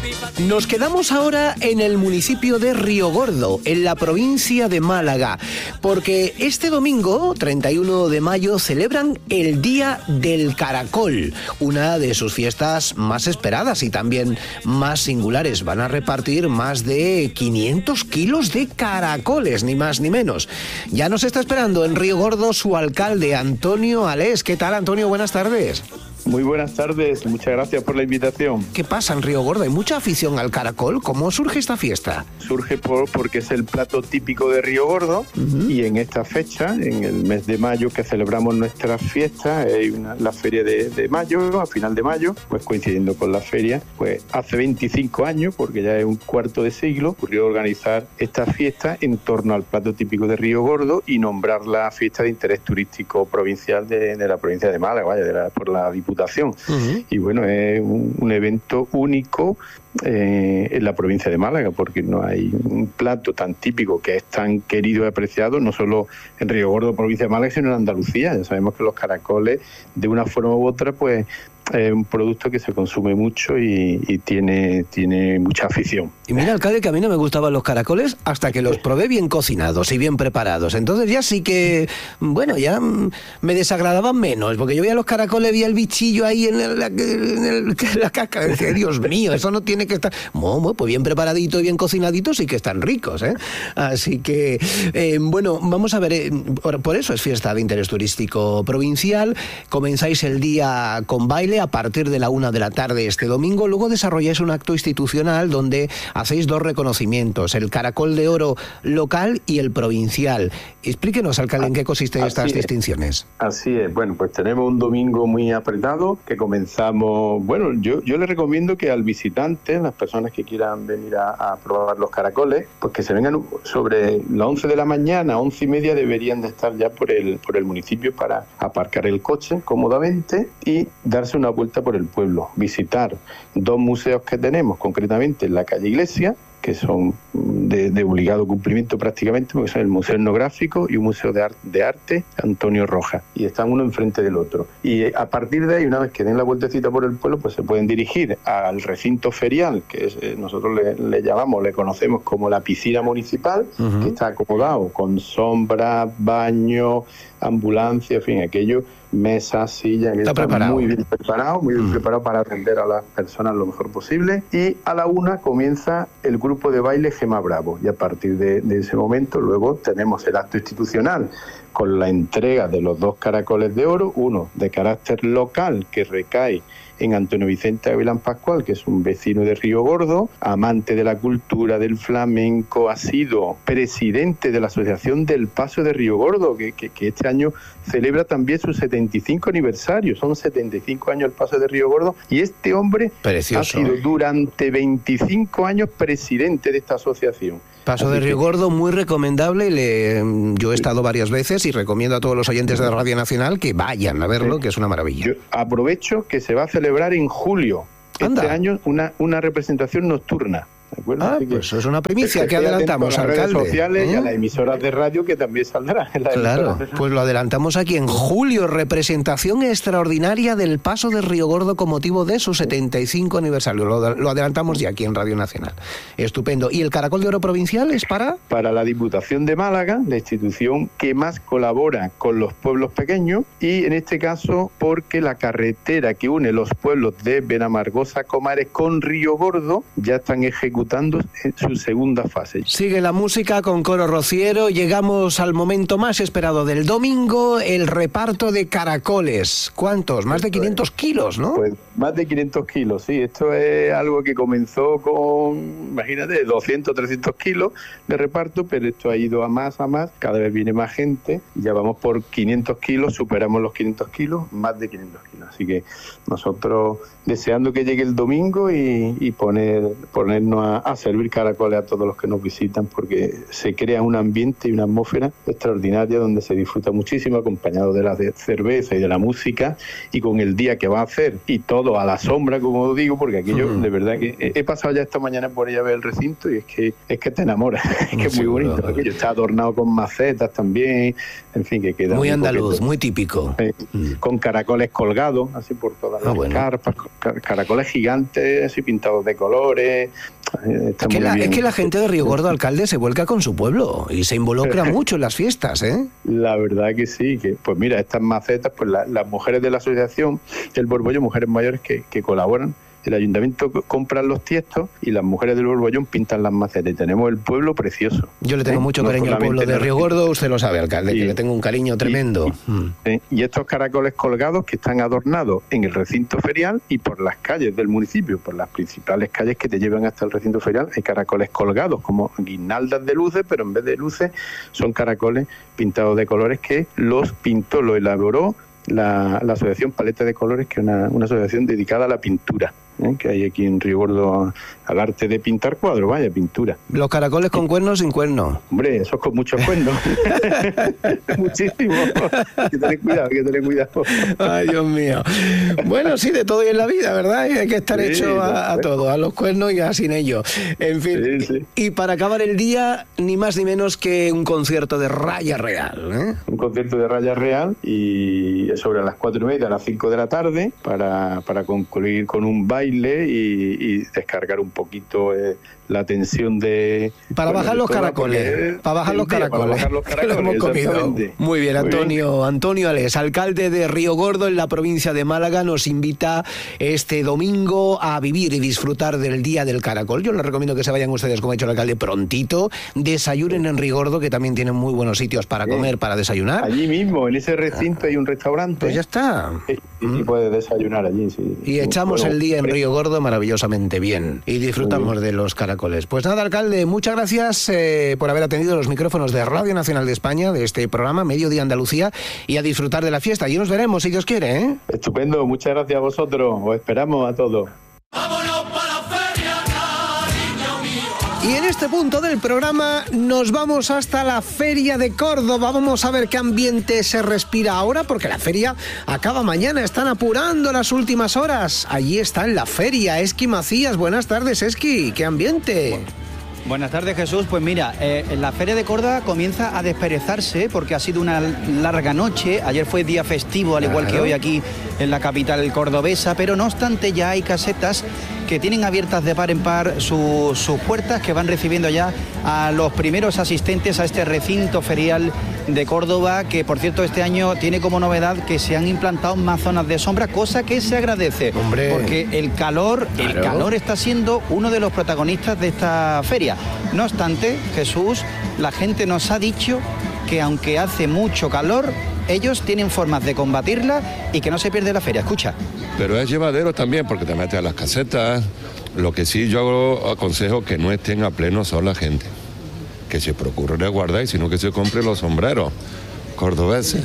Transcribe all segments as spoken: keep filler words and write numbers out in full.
Nos quedamos ahora en el municipio de Río Gordo, en la provincia de Málaga, porque este domingo, treinta y uno de mayo, celebran el Día del Caracol, una de sus fiestas más esperadas y también más singulares. Van a repartir más de quinientos kilos de caracoles, ni más ni menos. Ya nos está esperando en Río Gordo su alcalde, Antonio Alés. ¿Qué tal, Antonio? Buenas tardes. Muy buenas tardes, muchas gracias por la invitación. ¿Qué pasa en Río Gordo? ¿Hay mucha afición al caracol? ¿Cómo surge esta fiesta? Surge por, porque es el plato típico de Río Gordo, uh-huh. Y en esta fecha, en el mes de mayo que celebramos nuestras fiestas, hay una, la feria de, de mayo, a final de mayo, pues coincidiendo con la feria, pues hace veinticinco años, porque ya es un cuarto de siglo, ocurrió organizar esta fiesta en torno al plato típico de Río Gordo y nombrar la fiesta de interés turístico provincial de, de la provincia de Málaga, vaya, de la, por la Diputación. Uh-huh. Y bueno, es un, un evento único eh, en la provincia de Málaga, porque no hay un plato tan típico que es tan querido y apreciado, no solo en Río Gordo, provincia de Málaga, sino en Andalucía. Ya sabemos que los caracoles, de una forma u otra, pues es un producto que se consume mucho y, y tiene, tiene mucha afición. Y mira, alcalde, que a mí no me gustaban los caracoles hasta que los probé bien cocinados y bien preparados. Entonces ya sí que, bueno, ya me desagradaban menos, porque yo veía los caracoles, veía el bichillo ahí en, el, en, el, en la caca, y decía, Dios mío, eso no tiene que estar... Bueno, pues bien preparadito y bien cocinadito sí que están ricos, ¿eh? Así que, eh, bueno, vamos a ver, eh, por, por eso es fiesta de interés turístico provincial. Comenzáis el día con baile a partir de la una de la tarde este domingo. Luego desarrolláis un acto institucional donde hacéis dos reconocimientos, el Caracol de Oro local y el provincial. Explíquenos, alcalde, en qué consisten estas Así distinciones. Es. Así es. Bueno, pues tenemos un domingo muy apretado que comenzamos... Bueno, yo, yo les recomiendo que al visitante, las personas que quieran venir a, a probar los caracoles, pues que se vengan sobre las once de la mañana, once y media, deberían de estar ya por el, por el municipio para aparcar el coche cómodamente y darse una vuelta por el pueblo, visitar dos museos que tenemos, concretamente en la calle Iglesia, que son de, de obligado cumplimiento prácticamente, porque son el Museo Etnográfico y un Museo de, Ar- de Arte Antonio Rojas, y están uno enfrente del otro. Y a partir de ahí, una vez que den la vueltecita por el pueblo, pues se pueden dirigir al recinto ferial, que es, eh, nosotros le, le llamamos, le conocemos como la piscina municipal, uh-huh. que está acomodado con sombra, baño, ambulancia, en fin, aquello, mesas, sillas, está, está preparado. muy bien preparado, muy bien uh-huh. preparado para atender a las personas lo mejor posible. Y a la una comienza el grupo de baile Gema Bravo, y a partir de, de ese momento luego tenemos el acto institucional con la entrega de los dos caracoles de oro, uno de carácter local que recae en Antonio Vicente Avilán Pascual, que es un vecino de Río Gordo, amante de la cultura, del flamenco, ha sido presidente de la Asociación del Paso de Río Gordo, que, que, que este año celebra también su setenta y cinco aniversario, son setenta y cinco años el Paso de Río Gordo, y este hombre Precioso. ha sido durante veinticinco años presidente de esta asociación. Paso de Río Gordo, muy recomendable. Le, yo he estado varias veces y recomiendo a todos los oyentes de Radio Nacional que vayan a verlo, sí. que es una maravilla. Yo aprovecho que se va a celebrar en julio, Anda. este año, una, una representación nocturna. ¿De acuerdo? Ah, pues eso es una primicia que adelantamos, a las alcalde. redes sociales ¿Eh? y a las emisoras de radio que también saldrán. En la claro, pues lo adelantamos aquí en julio, representación extraordinaria del Paso de Río Gordo con motivo de su setenta y cinco aniversario. Lo, lo adelantamos ya aquí en Radio Nacional. Estupendo. ¿Y el Caracol de Oro provincial es para? Para la Diputación de Málaga, la institución que más colabora con los pueblos pequeños, y en este caso porque la carretera que une los pueblos de Benamargosa, Comares con Río Gordo ya están ejecutando en su segunda fase. Sigue la música con coro rociero. Llegamos al momento más esperado del domingo, el reparto de caracoles. ¿Cuántos? Más de quinientos kilos, ¿no? Pues más de quinientos kilos, sí. Esto es algo que comenzó con, imagínate, doscientos, trescientos kilos de reparto, pero esto ha ido a más, a más. Cada vez viene más gente. Ya vamos por quinientos kilos, superamos los quinientos kilos, más de quinientos kilos. Así que nosotros deseando que llegue el domingo y, y poner, ponernos a a, a servir caracoles a todos los que nos visitan, porque se crea un ambiente y una atmósfera extraordinaria donde se disfruta muchísimo, acompañado de la de cerveza y de la música, y con el día que va a hacer, y todo a la sombra, como digo, porque aquello, mm. de verdad que he, he pasado ya esta mañana por ella a ver el recinto, y es que es que te enamoras, es que es muy bonito, aquello está adornado con macetas también, en fin, que queda muy andaluz, coqueto, muy típico, eh, mm. con caracoles colgados, así por todas las ah, bueno. carpas, caracoles gigantes, así pintados de colores. Es que, la, es que la gente de Río Gordo, alcalde, se vuelca con su pueblo y se involucra mucho en las fiestas, ¿eh? La verdad que sí, que pues mira, estas macetas, pues la, las mujeres de la asociación El Borbollón, mujeres mayores que, que colaboran, el ayuntamiento compra los tiestos y las mujeres del Borbollón pintan las macetas, y tenemos el pueblo precioso. Yo le tengo ¿eh? mucho no cariño al pueblo de Río Gordo, usted lo sabe, alcalde, y, que le tengo un cariño tremendo. Y, mm. ¿eh? y estos caracoles colgados que están adornados en el recinto ferial y por las calles del municipio, por las principales calles que te llevan hasta el recinto ferial, hay caracoles colgados como guirnaldas de luces, pero en vez de luces son caracoles pintados de colores que los pintó, lo elaboró la, la asociación Paleta de Colores, que es una, una asociación dedicada a la pintura, ¿eh? que hay aquí en Río Gordo, al arte de pintar cuadros, vaya, pintura. ¿Los caracoles con cuernos sin cuernos? Hombre, esos con muchos cuernos. Muchísimo. Hay que tener cuidado, hay que tener cuidado. Ay, Dios mío. Bueno, sí, de todo y en la vida, ¿verdad? Hay que estar sí, hecho a, a todo, a los cuernos y a sin ellos. En fin, sí, sí. Y para acabar el día, ni más ni menos que un concierto de Raya Real, ¿eh? Un concierto de Raya Real, y sobre las cuatro y media a las cinco de la tarde, para, para concluir con un baile y, y descargar un poquito eh, la tensión de... Para bajar los caracoles, para bajar los caracoles, para bajar los caracoles, que lo hemos comido. Muy bien, Antonio, Muy bien. Antonio Alés, alcalde de Río Gordo en la provincia de Málaga, nos invita este domingo a vivir y disfrutar del Día del Caracol. Yo les recomiendo que se vayan ustedes, como ha dicho el alcalde, prontito, desayunen en Río Gordo, que también tienen muy buenos sitios para sí. comer, para desayunar. Allí mismo, en ese recinto hay un restaurante. Pues ya está. Y, y mm. puedes desayunar allí, sí. Y echamos bueno, el día en Río Gordo maravillosamente bien y disfrutamos de los caracoles. Pues nada, alcalde, muchas gracias eh, por haber atendido los micrófonos de Radio Nacional de España, de este programa Mediodía Andalucía, y a disfrutar de la fiesta. Y nos veremos, si Dios quiere, ¿eh? Estupendo, muchas gracias a vosotros. Os esperamos a todos. Y en este punto del programa nos vamos hasta la Feria de Córdoba. Vamos a ver qué ambiente se respira ahora, porque la feria acaba mañana. Están apurando las últimas horas. Allí está en la feria Esqui Macías. Buenas tardes, Esqui. ¿Qué ambiente? Buenas tardes, Jesús. Pues mira, eh, la Feria de Córdoba comienza a desperezarse porque ha sido una larga noche. Ayer fue día festivo, al igual claro. que hoy aquí en la capital cordobesa, pero no obstante ya hay casetas que tienen abiertas de par en par su, sus puertas, que van recibiendo ya a los primeros asistentes a este recinto ferial de Córdoba, que por cierto este año tiene como novedad que se han implantado más zonas de sombra, cosa que se agradece. Hombre. Porque el calor, claro. el calor está siendo uno de los protagonistas de esta feria. No obstante, Jesús, la gente nos ha dicho que aunque hace mucho calor, ellos tienen formas de combatirla y que no se pierde la feria. Escucha. Pero es llevadero también porque te metes a las casetas. Lo que sí yo aconsejo que no estén a pleno sol la gente. Que se procure guardar, sino que se compre los sombreros cordobeses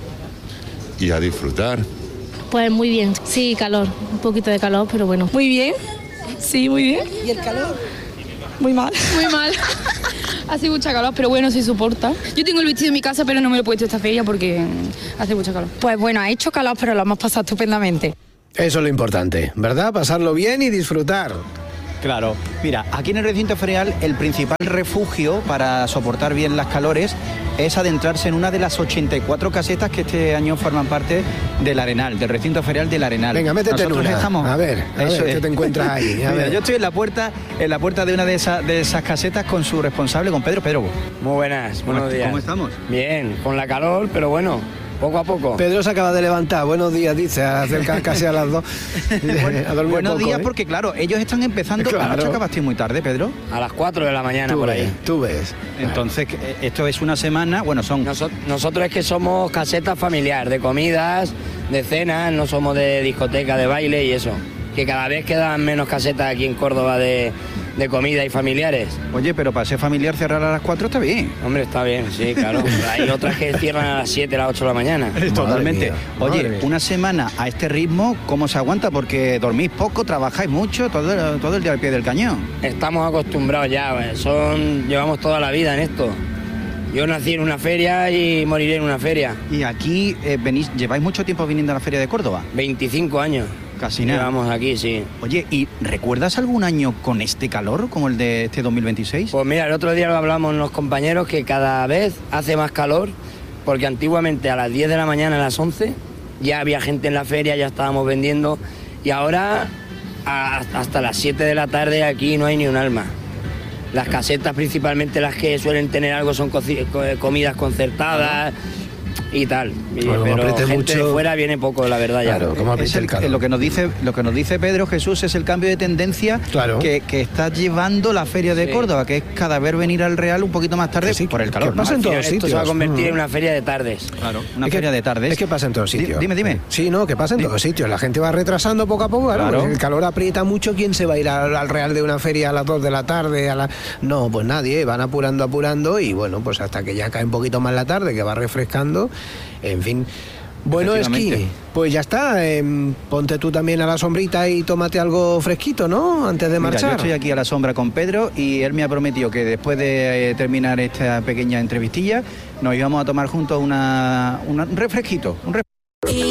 y a disfrutar. Pues muy bien, sí, calor, un poquito de calor, pero bueno. Muy bien, sí, muy bien. ¿Y el calor? Muy mal. Muy mal. Hace mucha calor, pero bueno, se soporta. Yo tengo el vestido en mi casa, pero no me lo he puesto esta feria porque hace mucha calor. Pues bueno, ha hecho calor, pero lo hemos pasado estupendamente. Eso es lo importante, ¿verdad? Pasarlo bien y disfrutar. Claro. Mira, aquí en el recinto ferial el principal refugio para soportar bien las calores es adentrarse en una de las ochenta y cuatro casetas que este año forman parte del Arenal, del recinto ferial del Arenal. Venga, métete en una. Estamos... A ver, a ver qué te encuentras ahí. A Mira, ver. yo estoy en la puerta, en la puerta de una de esas, de esas casetas con su responsable, con Pedro. Pedro. Muy buenas, buenos días. ¿Cómo estamos? Bien, con la calor, pero bueno. Poco a poco. Pedro se acaba de levantar. Buenos días, dice, acerca casi a las dos. Bueno, buenos poco, días, ¿eh? Porque claro, ellos están empezando. Claro. ¿Anoche acabaste muy tarde, Pedro? A las cuatro de la mañana, tú por ves, ahí. Tú ves. Entonces, esto es una semana, bueno, son... Nosot- nosotros es que somos caseta familiar, de comidas, de cenas, no somos de discoteca, de baile y eso. Que cada vez quedan menos casetas aquí en Córdoba de, de comida y familiares. Oye, pero para ser familiar cerrar a las cuatro está bien. Hombre, está bien, sí, claro. Hay otras que cierran a las siete, a las ocho de la mañana. Totalmente. mía, Oye, madre mía. una semana a este ritmo, ¿cómo se aguanta? Porque dormís poco, trabajáis mucho, todo el, todo el día al pie del cañón. Estamos acostumbrados ya, pues, son, llevamos toda la vida en esto. Yo nací en una feria y moriré en una feria. Y aquí eh, venís, ¿lleváis mucho tiempo viniendo a la Feria de Córdoba? veinticinco años. Casi nada. Llevamos aquí, sí. Oye, ¿y recuerdas algún año con este calor, como el de este dos mil veintiséis? Pues mira, el otro día lo hablamos los compañeros que cada vez hace más calor, porque antiguamente a las diez de la mañana, a las once, ya había gente en la feria, ya estábamos vendiendo, y ahora a- hasta las siete de la tarde aquí no hay ni un alma. Las casetas, principalmente las que suelen tener algo, son coci- co- comidas concertadas y tal. Y- Bueno, pero apriete gente mucho. de fuera viene poco, la verdad, ya. Claro, como Es aprieta el- el calor. lo que nos dice lo que nos dice Pedro Jesús es el cambio de tendencia Claro. que, que está llevando la Feria de Sí. Córdoba, que es cada vez venir al Real un poquito más tarde Que sí, por el que calor. ¿no? pasa en Al final todos esto sitios. se va a convertir Mm. en una feria de tardes. Claro, una Es que- feria de tardes. Es que pasa en todos Di- sitios. Dime, dime. Sí, no, que pasa en todos sitios. La gente va retrasando poco a poco. Claro, Claro. pues el calor aprieta mucho. ¿Quién se va a ir al, al Real de una feria a las dos de la tarde? A la... No, pues nadie. Van apurando, apurando. Y bueno, pues hasta que ya cae un poquito más la tarde, que va refrescando. En fin. Bueno, Esqui, Efectivamente. pues ya está. em, ponte tú también a la sombrita y tómate algo fresquito, ¿no? Antes de Mira, yo marchar. estoy aquí a la sombra con Pedro y él me ha prometido que después de eh, terminar esta pequeña entrevistilla nos íbamos a tomar juntos una, una- un refresquito. Un refresquito.